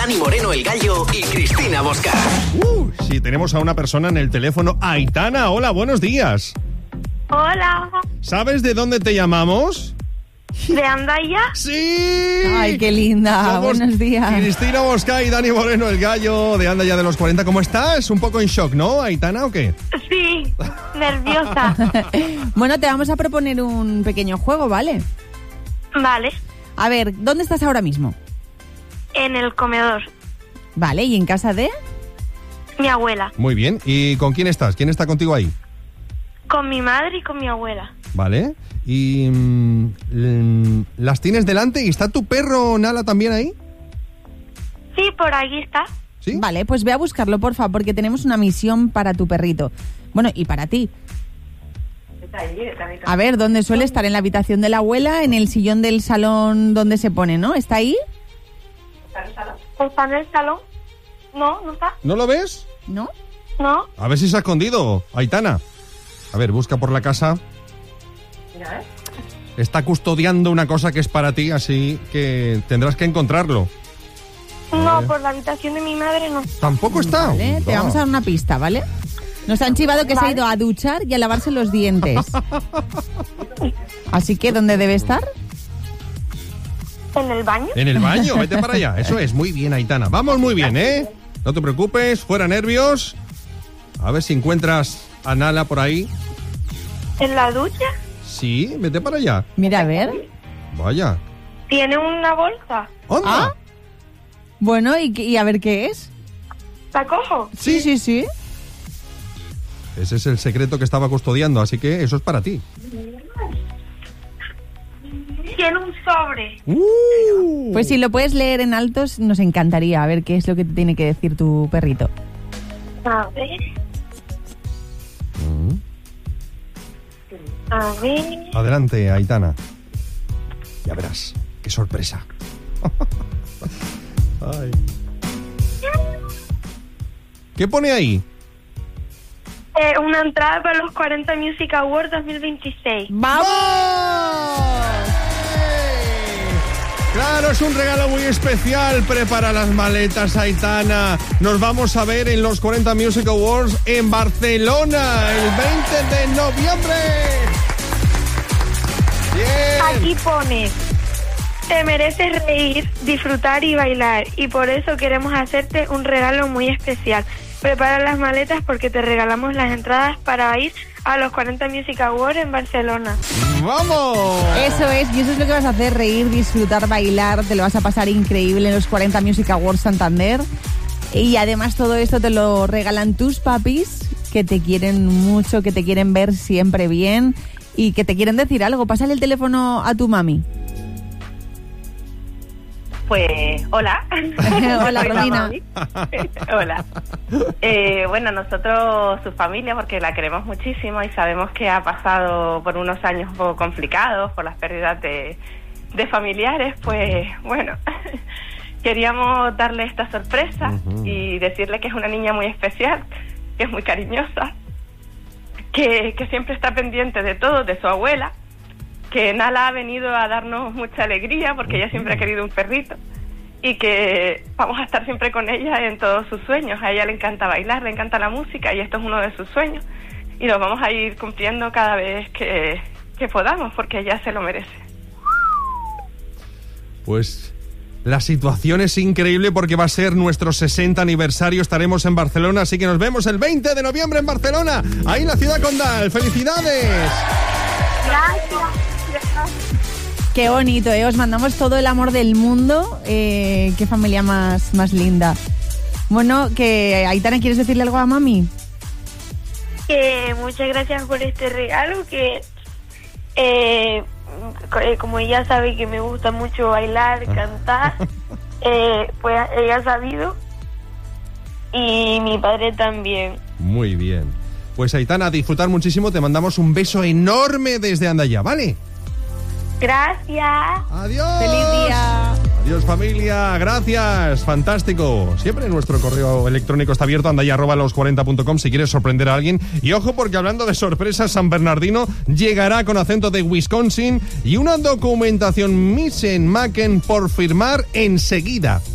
Dani Moreno el Gallo y Cristina Bosca. Sí, tenemos a una persona en el teléfono. Aitana, hola, buenos días. Hola. ¿Sabes de dónde te llamamos? ¿De Andaya? ¡Sí! Ay, qué linda. Somos Buenos días. Cristina Bosca y Dani Moreno el Gallo de Andaya de los 40. ¿Cómo estás? Un poco en shock, ¿no, Aitana, o qué? Sí, nerviosa. Bueno, te vamos a proponer un pequeño juego, ¿vale? Vale, A ver, ¿dónde estás ahora mismo? en el comedor. Vale, ¿y en casa de? Mi abuela. Muy bien. ¿Y con quién estás? ¿Quién está contigo ahí? Con mi madre y con mi abuela. Vale. ¿Y las tienes delante? ¿Y está tu perro Nala también ahí? Sí, por aquí está. ¿Sí? Vale, pues ve a buscarlo, porfa, porque tenemos una misión para tu perrito. Bueno, y para ti. A ver, ¿dónde suele estar? En la habitación de la abuela, en el sillón del salón donde se pone, ¿no? ¿Está ahí? ¿Está en el salón? No, no está. ¿No lo ves? ¿No? No. A ver si se ha escondido, Aitana. A ver, busca por la casa. Está custodiando una cosa que es para ti, así que tendrás que encontrarlo. No, por la habitación de mi madre no. ¿Tampoco está? Vale, te vamos a dar una pista, ¿vale? Nos han chivado que se ha ido a duchar y a lavarse los dientes. Así que, ¿dónde debe estar? ¿En el baño? En el baño, vete para allá. Eso es, muy bien, Aitana. Vamos muy bien, ¿eh? No te preocupes, fuera nervios. A ver si encuentras a Nala por ahí. ¿En la ducha? Sí, vete para allá. Mira, a ver. Vaya. ¿Tiene una bolsa? ¡Onda! Ah. Bueno, y a ver qué es. ¿La cojo? Sí. Ese es el secreto que estaba custodiando, así que eso es para ti. Tiene un sobre. Pues si lo puedes leer en altos, nos encantaría. A ver qué es lo que te tiene que decir tu perrito. A ver. A ver. Adelante, Aitana. Ya verás, qué sorpresa. Ay. ¿Qué pone ahí? Una entrada para los 40 Music Awards 2026. ¡Vamos! Claro, es un regalo muy especial. Prepara las maletas, Aitana. Nos vamos a ver en los 40 Music Awards en Barcelona el 20 de noviembre. Bien. Aquí pone: te mereces reír, disfrutar y bailar, y por eso queremos hacerte un regalo muy especial. Prepara las maletas porque te regalamos las entradas para ir a los 40 Music Awards en Barcelona. ¡Vamos! Eso es, y eso es lo que vas a hacer, reír, disfrutar, bailar, te lo vas a pasar increíble en los 40 Music Awards Santander. Y además todo esto te lo regalan tus papis, que te quieren mucho, que te quieren ver siempre bien y que te quieren decir algo. Pásale el teléfono a tu mami. Pues, hola. Hola, Soy la Romina. mami. Hola. Bueno, nosotros, su familia, porque la queremos muchísimo y sabemos que ha pasado por unos años un poco complicados por las pérdidas de familiares, pues, bueno, queríamos darle esta sorpresa y decirle que es una niña muy especial, que es muy cariñosa, que siempre está pendiente de todo, de su abuela, que Nala ha venido a darnos mucha alegría porque ella siempre ha querido un perrito y que vamos a estar siempre con ella en todos sus sueños. A ella le encanta bailar, le encanta la música y esto es uno de sus sueños y lo vamos a ir cumpliendo cada vez que podamos porque ella se lo merece. Pues la situación es increíble porque va a ser nuestro 60 aniversario. Estaremos en Barcelona, así que nos vemos el 20 de noviembre en Barcelona, ahí en la ciudad condal. ¡Felicidades! Gracias. Qué bonito, ¿eh? Os mandamos todo el amor del mundo. Qué familia más linda. Bueno, que Aitana, ¿quieres decirle algo a mami? Que muchas gracias por este regalo, que como ella sabe que me gusta mucho bailar, cantar, pues ella ha sabido, y mi padre también. Muy bien. Pues Aitana, a disfrutar muchísimo. Te mandamos un beso enorme desde Andaya, ¿vale? Gracias. Adiós. ¡Feliz día! Adiós, familia, gracias, fantástico. Siempre nuestro correo electrónico está abierto, andaya@los40.com si quieres sorprender a alguien. Y ojo, porque hablando de sorpresas, San Bernardino llegará con acento de Wisconsin y una documentación Misen Macken por firmar enseguida.